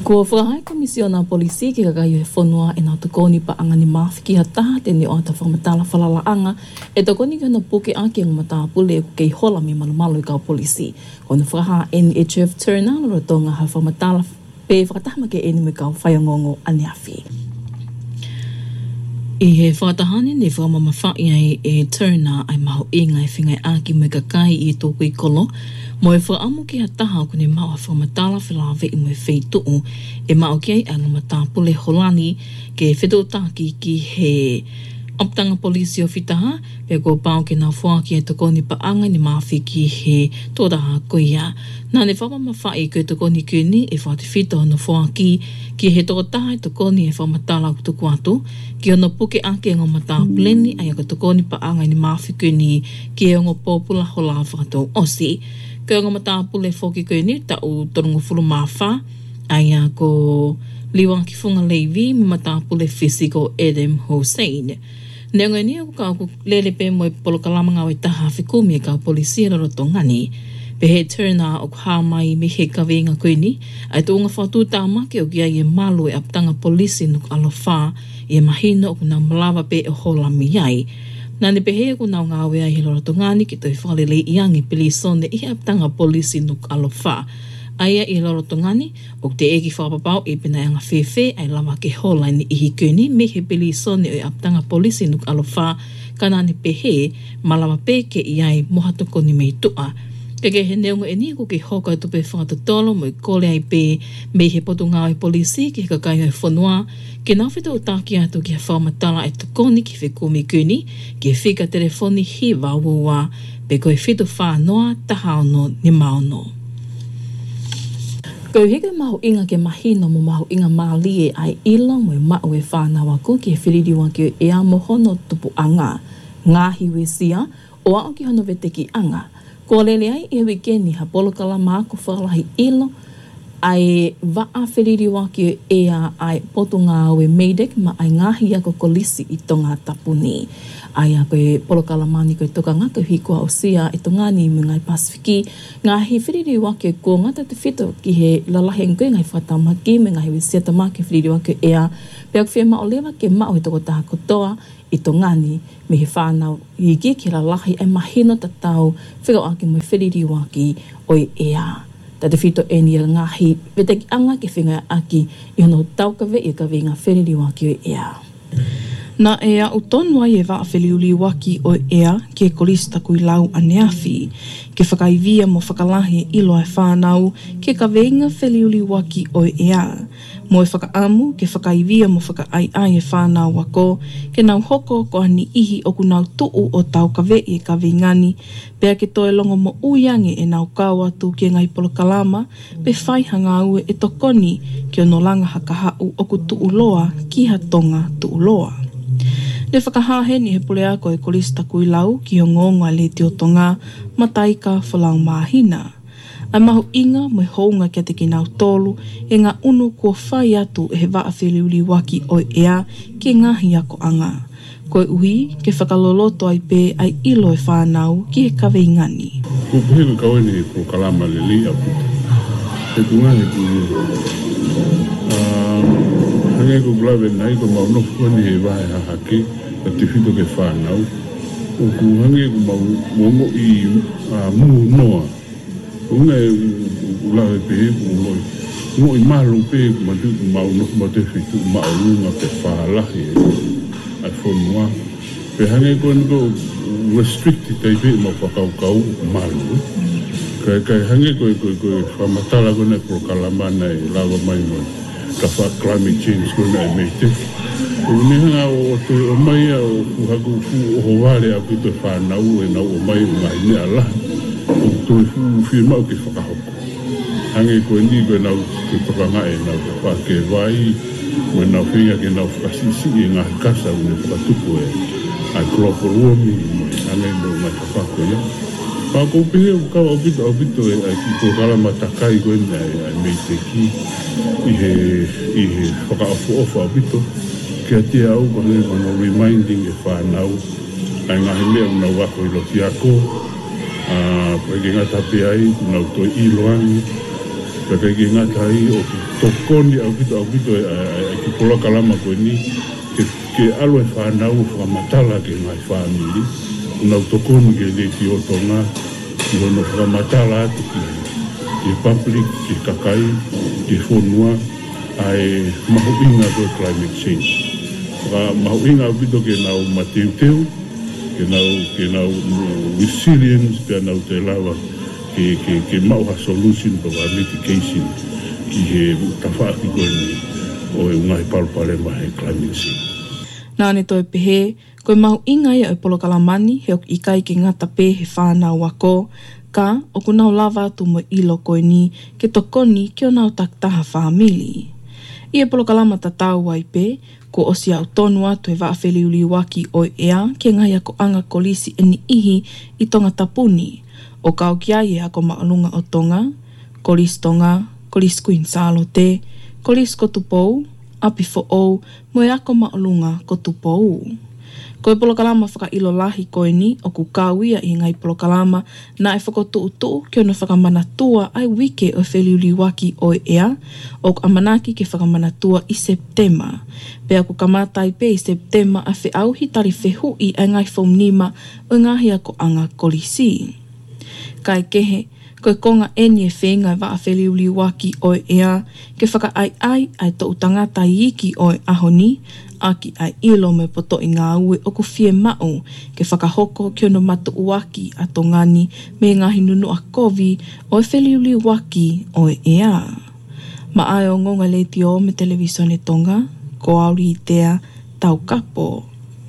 Ko whakahai komisiona polisi ki kakaio he whanua e nā tukoni pa anga ni mawhiki hataha te ni o ta whamatala whalalaanga e tukoni ki hana puke ake ang mata pule e kei hola mi malumalu i kau polisi. Ko na whakaha NHF Turner lo tonga ha whamatala pe whakatahama ke eni me kau whaiangongo aneawhi. I he whakatahane ne whakamamawhai ai e Turner ai maho inga e whingai ake me kakai i tōku i kolo. Mo e whaamu ki hataha ko ne mau a whamatala whilawe i mo e wheituu e mau ki ai anga matapule holani ke whetotaki ki he optanga polisi o whitaha pe ko pao ke nā whuaki e tukoni pa anga ni mawhi ki he tōtaha koia. Nā ne whamamawhai ko e tukoni kuni e whati whito no whuaki ki he tōtaha e tukoni e whamatala ku tuku atu ki ono puke ake ngā matapuleni ai ako tukoni pa anga ni mawhi kuni ki e ongo popula hola whakatou osi. Ko ngā matapule whoki koe ni tau torongo fulu mawha ai a ko liwa ki whunga leivi mi matapule fisiko Adam Hussein. Nea ngai ni ako ka lele pe mo e polokalama ngā wai taha whikumi e ka polisia roto ngani. Pe he Turner o kuha mai me he kawenga koe ni ai tō ngā whatu tāmake o kia i e malu e aptanga polisi nuk alofa i e mahina o kuna malawa pe o hola mi ai. Nā ne pehe ko nau ngā wea he roto ngani ki toi whalele i angi pili sone i aptanga polisi nuk alofa. Aia i roto ngani o te eki whapapau i pina anga whewhe ai lawa ke hola ni ihi kuni me he pili sone o i aptanga polisi nuk alofa ka nā ne pehe malawa pe ke i ai mohatoko ni mei tua. Keke he neongo e ni ko ke hoka tupe whakatotolo mo i kole ai pe me he poto ngā i polisi ki he kakai ai whanua ke nā whita o tāki atu ki he whamatala e tukoni ki whikumi kuni ki he whika telefoni hi wawua pe koe whito whanoa tahaono ni maono. Ko hika mahu inga ke mahino mo mahu inga maali e ai ilo mo e mau e whanawa ko ki he whiririwa ki e a mohono tupu anga. Ngāhi we sia o ao ki hono vete ki anga. Ko lele ai e wikeni ha polokala maa ko whalahi ilo ai waa whiririwa ki e a ai poto ngā aue meidek ma ai ngāhi ako kolisi i tonga tapuni. Ai a koe polokala mani koe toka ngā koe hikoa o sia e tonga ni me ngai Pasifiki. Ngāhi whiririwa ki ko ngata te whito ki he lalahe ngoe ngai whatamaki me ngai we sia tamaki whiririwa ki e a pia kwhia mao lewa ke mao he toko taha kotoa i tongani me he whanau i ki lalahi e mahino tatau whikau ake mo whiririwa ki oi e a. Ta te whito e ni ngahi veteki anga ke whinga aki i hono taukawe i ka winga whiririwa ki oi e a. Na ea o tonu ai e waa whiliuli waki o ea ke kolista kui lau aneawhi. Ke whakaivia mo whakalahi ilo e whanau ke ka venga whiliuli waki o ea. Mo e whakaamu ke whakaivia mo whakaai ai e whanau wako ke nau hoko ko ani ihi o ku nau tuu o tau ka vei e ka vingani pea ke toe longo mo uiange e nau kaua tu ke ngai polokalama pe whaihanga ue e tokoni ke ono langa hakahau o ku tuu loa ki hatonga tuu loa. Ne whakahahe ni he pule ako e kolista kui lau ki o ngonga le te o tonga mataika whalau mahina. Ai mahu inga mo hounga kia te ki nau tolu e ngā unu kua whai atu e he waawhiliuli waki o ea ke ngahi ako anga. Koe uhi ke whakaloloto ai pe ai ilo e whanau ki he kawe ingani. Ko puhega kawane e ko kalama le li a puta. E kunga he ku hange ko glawe nai ko maunofu koni he wahe hahake a te whito ke whanau. O ku hange ko maungo i muhu noa. Unga e ulawe pehe ku ngoi. Ngoi malu pehe ku matu ku maunofu ma te whito maulunga ke whalahi ai whonua. Pe hange ko niko restricted tai pehe ma whakaukau malu. Kai hange ko whamatala ko ne prokalamana e lawa mai mo. Ka wha climate change ko na e meite. O nehanga o te o mai o kuhaku o howare a kuto whanau e nau o mai o ngai ne ala. O toi whirmau ke whakahoko. Hange koe ni koe nau ke tokanga e nau te whake vai. Koe nau whinga ke nau whakasisi e ngā kasa o ne whakatuko e. Ai global warming hange no mai whakako ia. Pako pehe o kawa o pito e ai ki kokala matakai koe ne ai meite ki. I he whakaofo o pito. Kia te au ko he mano reminding e whanau. Ai ngahi mea unau wako i loki ako. Koe ke ngata pe ai, unau toi iloangi. kai ki ngata ai o tokoni au kito ki pola kalama ko ni ke alo e whanau whakamatala ke ngai whamiri una tokoni ke le ki o tonga ki hono whakamatala atu ki public, ki kakai, ki whonua ai mahuinga ko climate change mahuinga au kito ke nau mateuteu ke nau resilience ke nau te lawa ke mauha solution to our mitigation ki he tawhaaki koe ni o e ungai palpale mahe climate change. Nāne toi pehe, koe mahu ingai o Polokalamani he ok ikai ke ngata pe he whānau wako, ka o kunau lava atu mo ilo koe ni ke tokoni ki o nau taktaha whamili. I e Polokalama tatau ai pe, ko osia au tonu atu e waawheli uli waki o ea ke ngai ako anga kolisi e ni ihi i tonga tapuni, o kau kia i ako maanunga o tonga, kolis tonga, kolis Queen Salote, kolis kotupou, api fo ou, mo e ako maanunga kotupou. Koe Polokalama whakailo lahi koe ni o ku kauia i ngai Polokalama na e whakotuu ki ono whakamanatua ai wike o wheliuli waki o ea o ku amanaki ke whakamanatua i Septema. Pea ku kamatai pe i Septema a whi auhi tari whehu i ai ngai whaunima o ngahi ako anga kolisi. Kai kehe, koe konga eni e whenga wa a wheliuli waki o ea ke whaka ai to utangata iki o ahoni aki ai ilo me poto i ngā ue o ku fie mau ke whakahoko ki ono matu uaki a tongani me ngahi nunu a kovi o e wheliuli waki o ea. Ma ai o ngonga leiti o me televisione tonga, ko auri i tea tau kapo.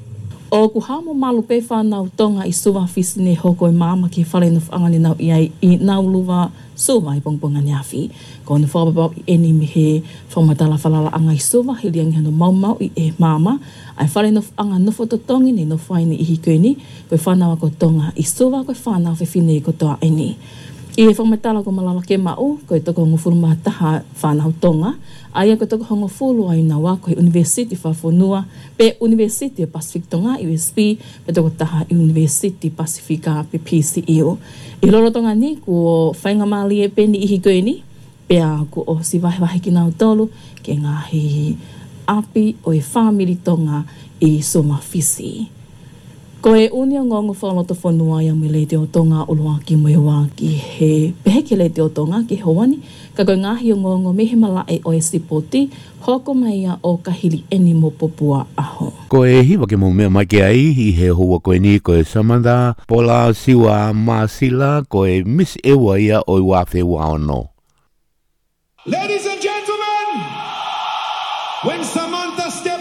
O ku hamo malu pe whanau tonga i suwa fisine hoko i māma ki whare no whangani nau iai i nau luwa suwa i pongponga niawhi. Ko na whababau i eni mi he whamatala whalala anga i suwa he liangi hano mau i e māma. Ai whare no anga nofo to tongi ni no whaini i hikoini koe whanau ako tonga i suwa koe whanau whiwhine i kotoa eni. I e whamatala ko malala ke mau koe toko ngufuru mataha whanau tonga. Aia ko toko hongo fulu ai na wako he University Whawhonua, pe University Pacific Tonga, USP, pe toko taha University Pacifica, pe PCEO. I loro tonga ni, ko whainga mali e peni ihi koe ni, pea ko o si wahi ki nau tolu, ke ngahi api o e whamiri tonga i soma fisi. Ko e unia ngongo whaloto whanua ia me le te o tonga uluaki mo e waki he peheke le te o tonga ki hawani, ka koe ngahi o ngongo mehe malae o e sipoti, hoko mai a o kahili eni mo popua aho. Ko e hiwa ke mo mea mai ke ai i he hua koe ni ko e Samantha, Pola Siwa Masila, ko e Miss Ewa ia o i wafe waono. Ladies and gentlemen, when Samantha